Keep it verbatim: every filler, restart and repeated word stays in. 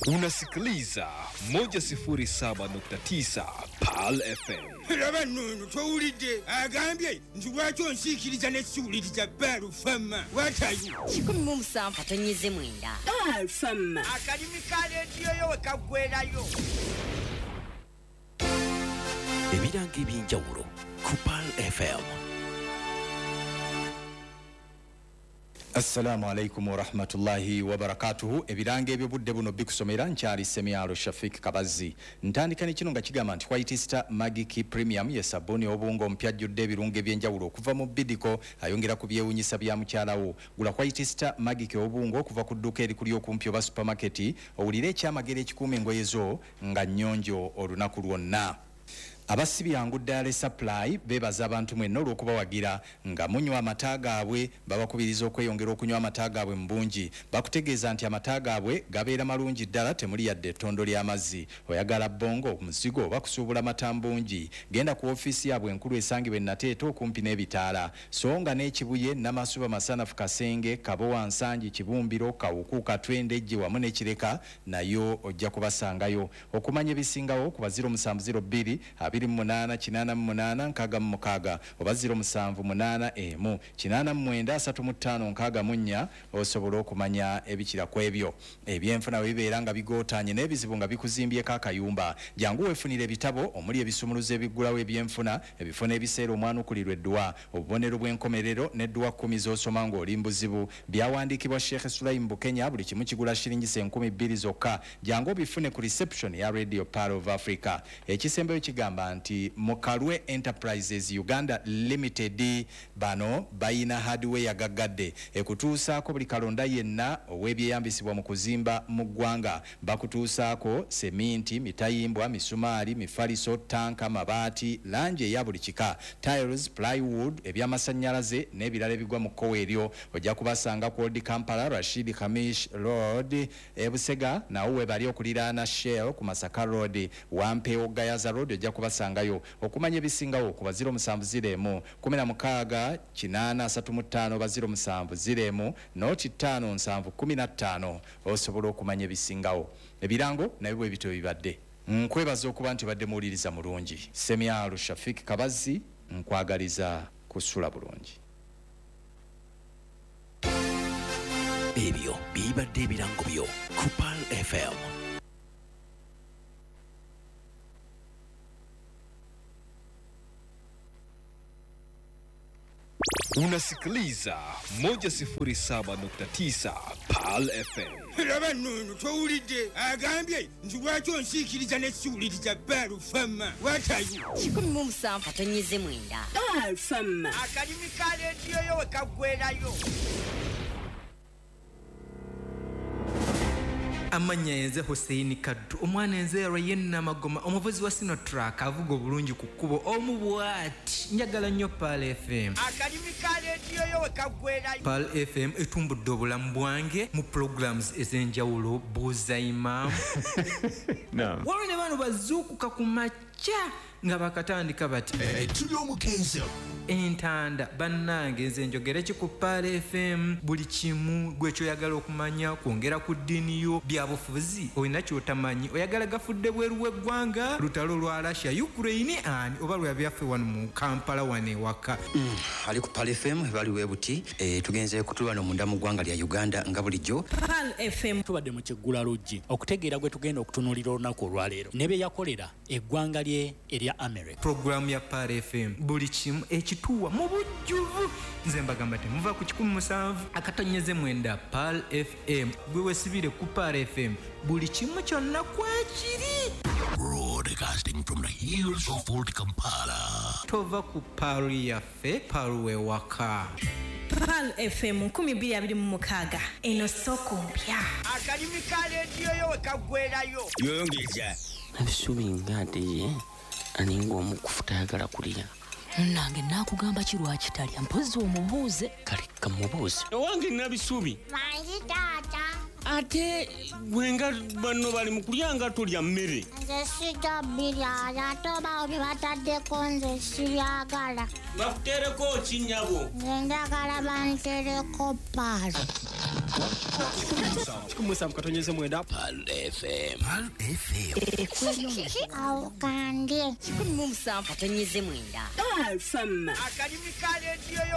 Unasikiliza moja sifuri saba nukta tisa Pal F M. Rabanu towulide agambye nziwacho nsikiriza nesuuliriza Pal F M. What are you? Chikumi mu musanvu atonnyeze mwenda. Pal F M. Akalimi ka leediyo yo wekagwerayo. Ebirango eby'enjawulo ku Pal F M. Assalamu alaikum wa rahmatullahi wa barakatuhu. Ebirango ebyo budde buno bikusomera nkyali Semyalo Shafik Kabazi. Ntandika ne kino nga kigamba nti White Star Magic Premium ye sabuni obungo ompya jjudde ebirungo eby'enjawulo okuva mu Bidiko ayongera ku byewunyisa bya mukyalawo. Gula White Star Magic obungo okuva ku dduuka erikuli okumpi oba supermarket owulire ekyamagero ekikuuma engoye zo nga nnyonjo olunaku lwonna. Abasibi yangu Dale Supply bebaza abantu mwenna olw'okubawagira nga munywa amata gaabwe babakubiriza okweyongera okunywa amata gaabwe mbungi. Bakutegeeza nti amata gaabwe gabeera malungi ddala temuli yadde ettondo ly'amazzi. Oyagala bongo omuzigo oba kusuubula mata mbungi genda ku ofiisi yaabwe enkulu esangibwa e Nateeta okumpi n'ebitaala. So nga n'ekibuye Namasuba Masanafu Kasenge Kabowa Nsangi Kibumbiro Kawuku Katwende Ejje wamu n'Ekireka nayo ojja kubasangayo. Okumanya ebisingawo ku baziro musanvu ziro bbiri abiri munana kinana munana nkaga mukaga oba ziro musanvu munana emu kinana mwenda asatu mutano nkaga munya osobola okumanya ebikira kwebyo. Ebyenfuna bibeera nga bigootanye n'ebizibu nga bikuzimbye kakayumba. Jangu wefunire ebitabo omuli ebisumuluzo ebiggulawo ebyenfuna ebifuna ebiseera omwana okulirwa eddwa obubonero bw'enkomerero n'eddwa kkumi z'osoma ng'oli mbuzibu byawandiikibwa Sheikh Sulaim Bukenya buli kimu kigula shilingi enkumi bbiri zokka. Jangu bifune ku reception ya Radio Power of Africa. Ekisembeyo kigamba nti Mukalwe Enterprises Uganda Limited bano bayina hardware gagadde ekutuusaako buli kalonda yenna ow'ebyeyambisibwa mu kuzimba mu ggwanga. Bakutuusaako seminti, mitayimbwa, misumaali, mifaliso, tanka, mabaati, langi eya buli kika, tiles, plywood, ebyamasannyalaze n'ebirala ebigwa mu kkowa eryo. Ojja kubasanga ku Old Kampala Rashid Khamish Road ebusega nawo we bali okuliraana Shell ku Masaka Road Wampeewo Gayaza Road ojja kubasangayo. Okumanya ebisingawo ku baziro musanvu ziremu kumi na mukaaga kinana asatu mu ttaano baziro musanvu ziremu noti ttaano nsanvu kumi na ttaano osobola okumanya ebisingawo. Ebirango nabyo bwe bito bibadde. Nkwebaza okuba nti badde muwuliriza mulungi. Semyalo Shafik Kabazi nkwagaliza kusula bulungi. Ebyo bibadde ebirango byo ku Pal F M. Unasikiliza moja sifuri saba nukta tisa Pal F M. Rabanu towulide agambye nziwacho nsikiriza nesuuliriza Pal F M. What are you? Chikumi mu musanvu atonnyeze mwenda. Pal F M. Akalimi ka leediyo yo wekagwerayo. Amanya yenze Hussein Kaddu omwana enzeerwa yenna magoma omuvuzi wa Sinotrack avuga obulungi ku kkubo omubwati njagala nnyo Pal F M. Akalimi ka leediyo yo wekagwerayo. Pal F M etumbudde obulamu bwange mu programs ez'enjawulo buuza imam. Naam. Waliwo ne bano bazuukuka ku makya nga bakatandika bati tuli omukenzo entanda bannange nze njogera ki ku Pal F M buli kimu gwe kyoyagala okumanya kwongera ku ddiini yo byabufuzi olina kyotamanyi oyagala gafudde bweru w'eggwanga lutalo lwa Russia Ukraine ani oba lwa byaffe wano mu Kampala wane waka mm, ali ku Pal F M bali webuti e, tugenze kutulwa no munda mu ggwanga lya Uganda nga bulijjo. Pal F M tubadde mu Kiggula Lodge okutegeera gwe tugenda okutunuulira olunaku olwaleero ne bye yakolera eggwanga lye erya America. Program ya Pal F M buli kimu ekituwa mu bujjuvu nze mbagamba temuva ku kikumi musanvu akatonnyeze mwenda Pal F M gwe wesibire ku Pal F M buli kimu kyonna kwekiri. Broadcasting from the hills of Old Kampala. Tova ku Pal yaffe Pal we waka. Pal F M nkumi bbiri abiri mu mukaaga eno soko mpya. Akalimi ka leediyo yo wekagwerayo. Yongeza. Abisubi ngade aninga omukufuta ayagala kulya. Nange nakugamba kirwa kitalya mpozi omubuuze. Kale kamubuuze. Owange nabisubi. Manji tata. Ate gwenga bano bali mu kulyanga tulya mmere. Nze sijja birya yatoba obi bataddeko nze sibyagala. Bakutereko ki nnyabo? Nze njagala bantereko Pal. kumusa mukatonyeze mwenda Pal F M. Pal F M. Awukandye. kumi mu musanvu katonyeze mwenda. Pal F M. Akadimi kale ndiyo